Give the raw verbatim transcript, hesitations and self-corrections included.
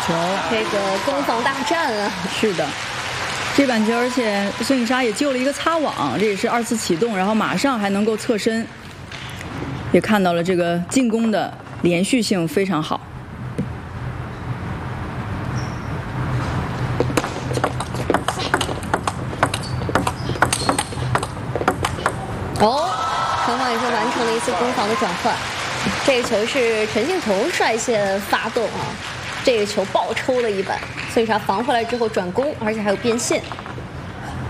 球。 这个攻防大战啊！ 是的，这板球，而且孙颖莎也救了一个擦网，这也是二次启动，然后马上还能够侧身，也看到了这个进攻的连续性非常好。 哦，双方也是完成了一次攻防的转换。这个球是陈幸同率先发动啊，这个球爆抽了一板，孙颖莎防回来之后转攻，而且还有变线。